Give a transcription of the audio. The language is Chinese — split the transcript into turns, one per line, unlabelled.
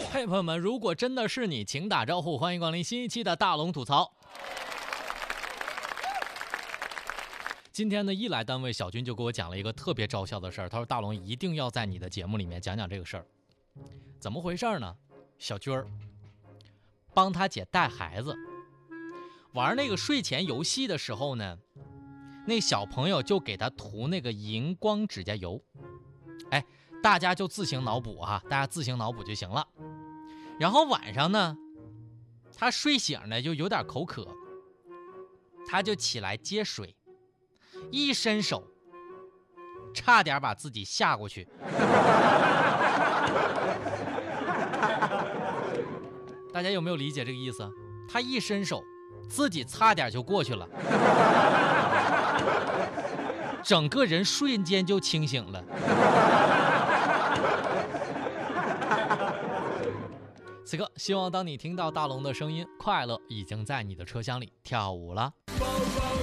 嘿，朋友们，如果真的是你，请打招呼，欢迎光临新一期的大龙吐槽。今天呢，一来单位，小军就给我讲了一个特别招笑的事儿。他说：“大龙一定要在你的节目里面讲讲这个事儿，怎么回事呢？小军儿帮他姐带孩子，玩那个睡前游戏的时候呢，那小朋友就给他涂那个荧光指甲油。哎，大家就自行脑补啊，大家自行脑补就行了。然后晚上呢，他睡醒呢就有点口渴，他就起来接水。”一伸手，差点把自己吓过去。大家有没有理解这个意思？他一伸手，自己差点就过去了，整个人瞬间就清醒了。此刻，希望当你听到大龙的声音，快乐已经在你的车厢里跳舞了。